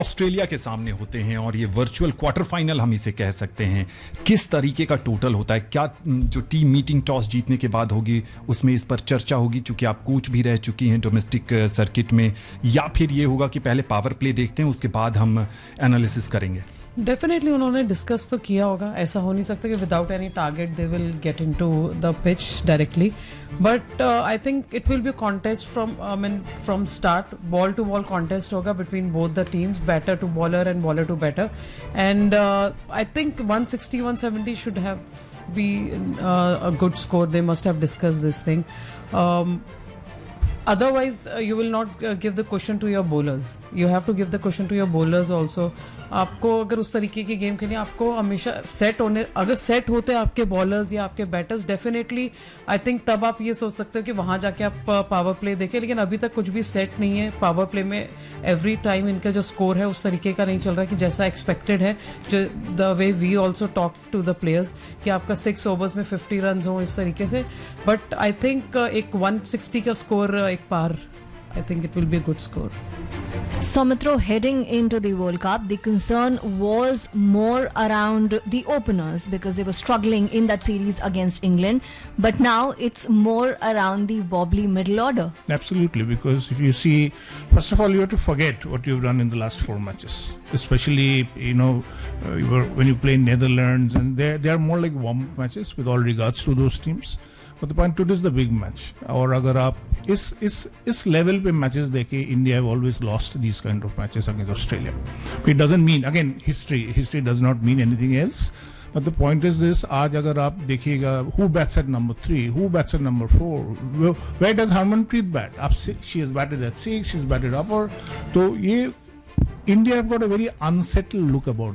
Australia के सामने होते हैं और ये वर्चुअल क्वार्टर फाइनल हम इसे कह सकते हैं, किस तरीके का टोटल होता है? क्या जो टीम मीटिंग टॉस जीतने के बाद होगी उसमें इस पर चर्चा होगी, चूंकि आप कोच भी रह चुकी हैं डोमेस्टिक सर्किट में, या फिर ये होगा कि पहले पावर प्ले देखते हैं उसके बाद हम एनालिसिस करेंगे? डेफिनेटली उन्होंने डिस्कस तो किया होगा, ऐसा हो नहीं सकता कि without any target they will get into the pitch directly, but I think it will be contest from start, ball to ball contest होगा between both the teams, batter to bowler and bowler to batter, and I think 160-170 should have be a good score. They must have discussed this thing. Otherwise, you will not give the cushion to your bowlers. You have to give the cushion to your bowlers also. आपको अगर उस तरीके की game खेलनी है, आपको हमेशा अगर सेट होते हैं आपके बॉलर्स या आपके बैटर्स, डेफिनेटली आई थिंक तब आप ये सोच सकते हो कि वहाँ जाके आप पावर प्ले देखें, लेकिन अभी तक कुछ भी सेट नहीं है. पावर प्ले में एवरी टाइम इनका जो स्कोर है उस तरीके का नहीं चल रहा कि जैसा एक्सपेक्टेड है, जो the way we also talk to the players कि आपका 6 ओवर्स में 50 रन हो इस तरीके से. बट आई थिंक एक 160 का स्कोर, एक पार, I think it will be a good score. Soumitra, heading into the World Cup, the concern was more around the openers because they were struggling in that series against England. But now it's more around the wobbly middle order. Absolutely, because if you see, first of all, you have to forget what you've done in the last 4 matches. Especially, when you play Netherlands, and they are more like warm-up matches with all regards to those teams. But the point today is the big match. और अगर आप इस level पे matches देखें, India have always lost these kind of matches against Australia. It doesn't mean, again history does not mean anything else. But the point is this, आज अगर आप देखिएगा who bats at number 3, who bats at number 4, where does Harmanpreet bat? Up 6, she has batted at 6, she's batted upper. तो ये India have got a very unsettled look about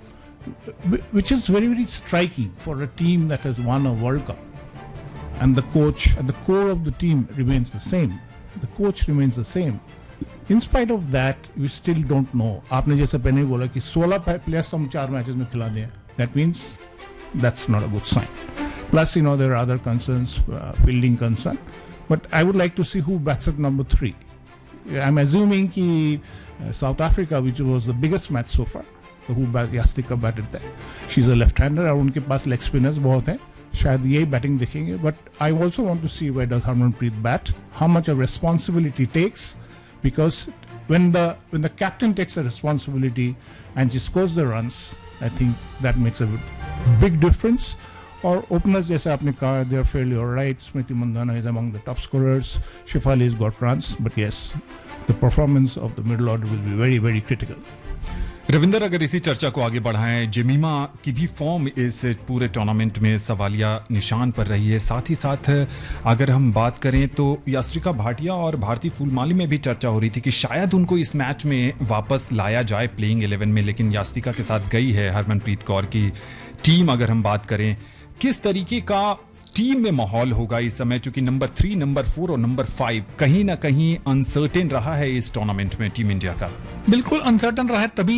them, which is very, very striking for a team that has won a World Cup. And the coach at the core of the team remains the same. The coach remains the same. In spite of that, we still don't know. आपने जैसे पहले बोला कि 16 players हम 4 matches में खिला दें. That means that's not a good sign. Plus, there are other concerns, fielding concern. But I would like to see who bats at number 3. I'm assuming कि South Africa, which was the biggest match so far, Yastika batted there. She's a left-hander और उनके पास leg spinners बहुत हैं. शायद यही batting देखेंगे. But I also want to C where does Harmanpreet bat, how much of responsibility takes, because when the captain takes a responsibility and she scores the runs, I think that makes a big difference. और openers जैसे आपने कहा, they are fairly alright. Smriti Mandhana is among the top scorers. Shefali has got runs, but yes, the performance of the middle order will be very, very critical. Ravinder, अगर इसी चर्चा को आगे बढ़ाएं, जेमिमा की भी फॉर्म इस पूरे टूर्नामेंट में सवालिया निशान पर रही है. साथ ही साथ अगर हम बात करें तो यास्त्रिका भाटिया और भारती फूलमाली में भी चर्चा हो रही थी कि शायद उनको इस मैच में वापस लाया जाए प्लेइंग 11 में, लेकिन यास्त्रिका के साथ गई है हरमनप्रीत कौर की टीम. अगर हम बात करें किस तरीके का टीम में माहौल होगा इस समय, चूंकि नंबर 3, नंबर 4 और नंबर 5 कहीं ना कहीं अनसर्टेन रहा है इस टूर्नामेंट में टीम इंडिया का. बिल्कुल अनसर्टन रहा है, तभी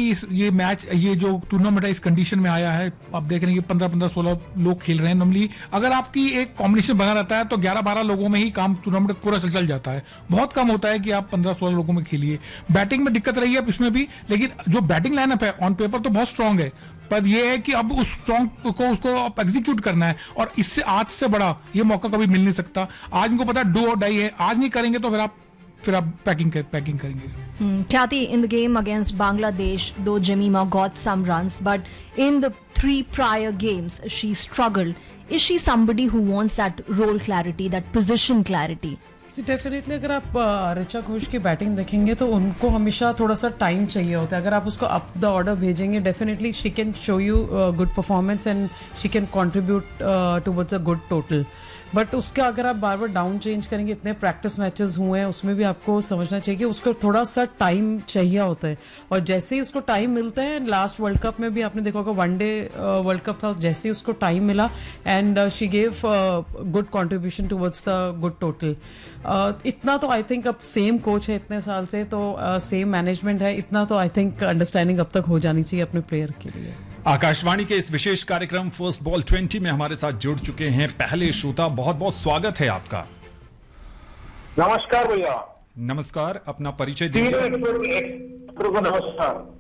ये जो टूर्नामेंट है इस कंडीशन में आया है. आप देख रहे हैं कि 15-16 लोग खेल रहे हैं. नॉर्मली अगर आपकी एक कॉम्बिनेशन बना रहता है तो 11-12 लोगों में ही काम टूर्नामेंट पूरा चल जाता है. बहुत कम होता है कि आप 15-16 लोगों में खेलिए. बैटिंग में दिक्कत रही है इसमें भी, लेकिन जो बैटिंग लाइनअप है ऑन पेपर तो बहुत स्ट्रांग है, पर ये है कि अब उस स्ट्रांग को उसको एग्जीक्यूट करना है, और इससे आज से बड़ा ये मौका कभी मिल नहीं सकता. आज इनको पता है डू और डाई है, आज नहीं करेंगे तो फिर आप पैकिंग करेंगे. Khyati, in the game against Bangladesh, though Jemima got some runs, but in the 3 prior games she struggled. Is she somebody who wants that role clarity, that position clarity? Definitely अगर आप ऋचा घोष की batting देखेंगे तो उनको हमेशा थोड़ा सा time चाहिए होता है. अगर आप उसको अप द ऑर्डर भेजेंगे, definitely she can show you good performance and she can contribute towards a good total. But उसका अगर आप बार बार डाउन चेंज करेंगे, इतने प्रैक्टिस मैचेस हुए हैं, उसमें भी आपको समझना चाहिए कि उसको थोड़ा सा टाइम चाहिए होता है. और जैसे ही उसको टाइम मिलता है, लास्ट वर्ल्ड कप में भी आपने देखा होगा, वनडे वर्ल्ड कप था, जैसे ही उसको टाइम मिला and she gave good contribution towards the good total. इतना तो आई थिंक अब सेम कोच है इतने साल से, तो सेम मैनेजमेंट है, इतना तो आई थिंक अंडरस्टैंडिंग अब तक हो जानी चाहिए अपने प्लेयर के लिए. आकाशवाणी के इस विशेष कार्यक्रम फर्स्ट बॉल 20 में हमारे साथ जुड़ चुके हैं पहले श्रोता. बहुत बहुत स्वागत है आपका. नमस्कार भैया. नमस्कार, अपना परिचय दीजिए. छात्रों को नमस्कार।